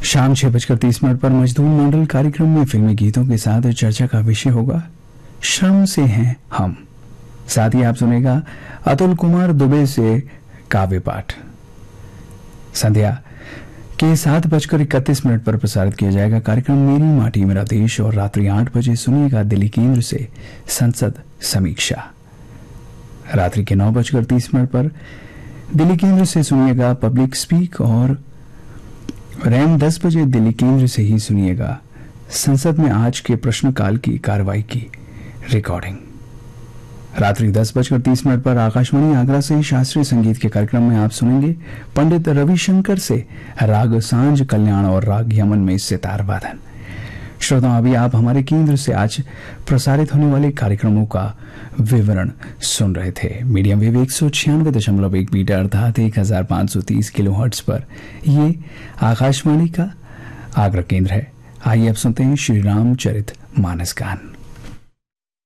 शाम 6:30 पर मजदूर मंडल कार्यक्रम में फिल्मी गीतों के साथ चर्चा का विषय होगा श्रम से हैं हम। साथ ही आप सुनेगा अतुल कुमार दुबे से काव्य पाठ। संध्या के 7:31 पर प्रसारित किया जाएगा कार्यक्रम मेरी माटी मेरा देश और रात्रि 8 बजे सुनिएगा दिल्ली केंद्र से संसद समीक्षा। रात्रि के 9:30 पर दिल्ली केंद्र से सुनिएगा पब्लिक स्पीक और रैम 10 बजे दिल्ली केंद्र से ही सुनिएगा संसद में आज के प्रश्नकाल की कार्रवाई की रिकॉर्डिंग। रात्रि 10:30 पर आकाशवाणी आगरा से शास्त्रीय संगीत के कार्यक्रम में आप सुनेंगे पंडित रविशंकर से राग सांझ कल्याण और राग यमन में सितार वादन। श्रोताओं, अभी आप हमारे केंद्र से आज प्रसारित होने वाले कार्यक्रमों का विवरण सुन रहे थे। मीडियम वेव 196.1 मीटर अर्थात 1530 किलोहर्ट्ज पर ये आकाशवाणी का आगरा केंद्र है। आइए अब सुनते हैं श्री रामचरित मानस गान।